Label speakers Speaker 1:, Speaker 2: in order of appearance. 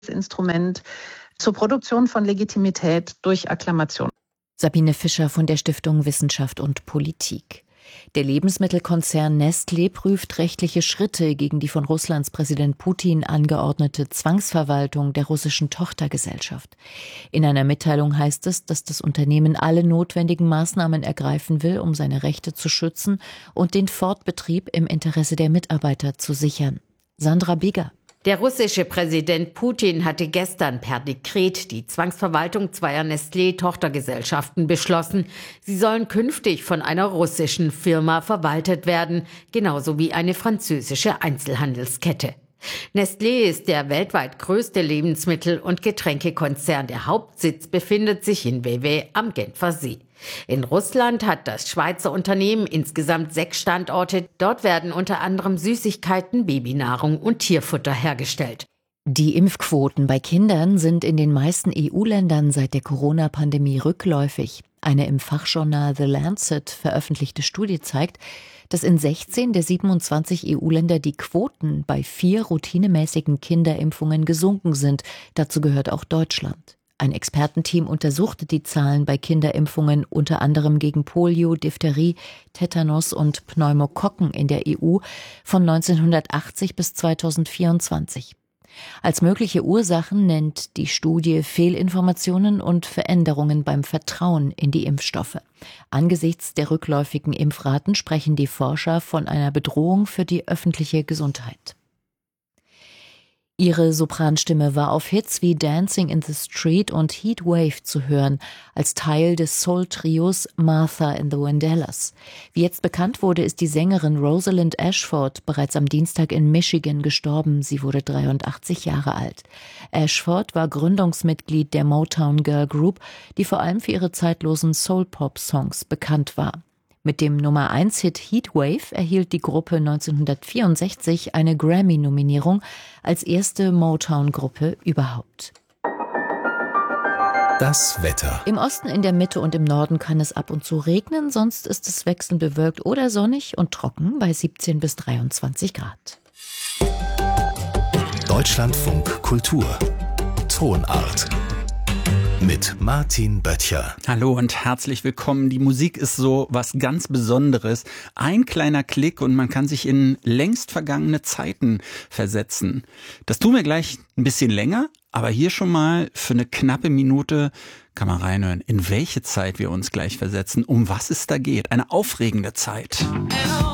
Speaker 1: Instrument zur Produktion von Legitimität durch Akklamation.
Speaker 2: Sabine Fischer von der Stiftung Wissenschaft und Politik. Der Lebensmittelkonzern Nestlé prüft rechtliche Schritte gegen die von Russlands Präsident Putin angeordnete Zwangsverwaltung der russischen Tochtergesellschaft. In einer Mitteilung heißt es, dass das Unternehmen alle notwendigen Maßnahmen ergreifen will, um seine Rechte zu schützen und den Fortbetrieb im Interesse der Mitarbeiter zu sichern. Sandra Bigger.
Speaker 3: Der russische Präsident Putin hatte gestern per Dekret die Zwangsverwaltung zweier Nestlé-Tochtergesellschaften beschlossen. Sie sollen künftig von einer russischen Firma verwaltet werden, genauso wie eine französische Einzelhandelskette. Nestlé ist der weltweit größte Lebensmittel- und Getränkekonzern. Der Hauptsitz befindet sich in Vevey am Genfer See. In Russland hat das Schweizer Unternehmen insgesamt 6 Standorte. Dort werden unter anderem Süßigkeiten, Babynahrung und Tierfutter hergestellt.
Speaker 2: Die Impfquoten bei Kindern sind in den meisten EU-Ländern seit der Corona-Pandemie rückläufig. Eine im Fachjournal The Lancet veröffentlichte Studie zeigt, dass in 16 der 27 EU-Länder die Quoten bei 4 routinemäßigen Kinderimpfungen gesunken sind. Dazu gehört auch Deutschland. Ein Expertenteam untersuchte die Zahlen bei Kinderimpfungen unter anderem gegen Polio, Diphtherie, Tetanus und Pneumokokken in der EU von 1980 bis 2024. Als mögliche Ursachen nennt die Studie Fehlinformationen und Veränderungen beim Vertrauen in die Impfstoffe. Angesichts der rückläufigen Impfraten sprechen die Forscher von einer Bedrohung für die öffentliche Gesundheit. Ihre Sopranstimme war auf Hits wie Dancing in the Street und Heatwave zu hören, als Teil des Soul-Trios Martha and the Vandellas. Wie jetzt bekannt wurde, ist die Sängerin Rosalind Ashford bereits am Dienstag in Michigan gestorben. Sie wurde 83 Jahre alt. Ashford war Gründungsmitglied der Motown Girl Group, die vor allem für ihre zeitlosen Soul-Pop-Songs bekannt war. Mit dem Nummer-1-Hit Heatwave erhielt die Gruppe 1964 eine Grammy-Nominierung als erste Motown-Gruppe überhaupt.
Speaker 4: Das Wetter.
Speaker 2: Im Osten, in der Mitte und im Norden kann es ab und zu regnen, sonst ist es wechselnd bewölkt oder sonnig und trocken bei 17 bis 23 Grad.
Speaker 4: Deutschlandfunk Kultur. Tonart. Mit Martin Böttcher.
Speaker 5: Hallo und herzlich willkommen. Die Musik ist so was ganz Besonderes. Ein kleiner Klick und man kann sich in längst vergangene Zeiten versetzen. Das tun wir gleich ein bisschen länger, aber hier schon mal für eine knappe Minute kann man reinhören, in welche Zeit wir uns gleich versetzen, um was es da geht. Eine aufregende Zeit.